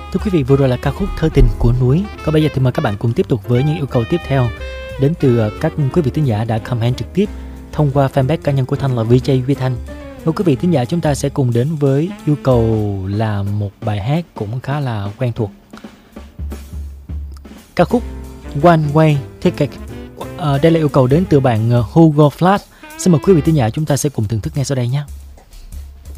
Thưa quý vị, vừa rồi là ca khúc Thơ Tình của Núi. Còn bây giờ thì mời các bạn cùng tiếp tục với những yêu cầu tiếp theo đến từ các quý vị thính giả đã comment trực tiếp thông qua fanpage cá nhân của Thanh là VJ Duy Thanh. Thưa quý vị thính giả, chúng ta sẽ cùng đến với yêu cầu là một bài hát cũng khá là quen thuộc. Ca khúc One Way Ticket. Đây là yêu cầu đến từ bạn Hugo Flash. Xin mời quý vị thính giả chúng ta sẽ cùng thưởng thức ngay sau đây nhé.